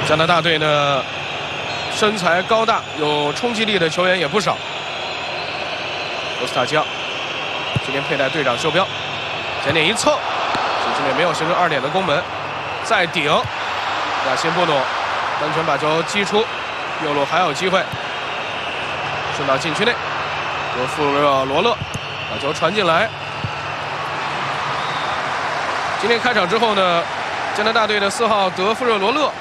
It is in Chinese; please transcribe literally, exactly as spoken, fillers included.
加拿大队呢，身材高大、有冲击力的球员也不少。罗斯塔基奥今天佩戴队长袖标，前点一侧，禁区内没有形成二点的攻门，再顶，亚辛布努单拳把球击出，右路还有机会，顺到禁区内，由富热罗勒把球传进来。今天开场之后呢，加拿大队的四号德富热罗勒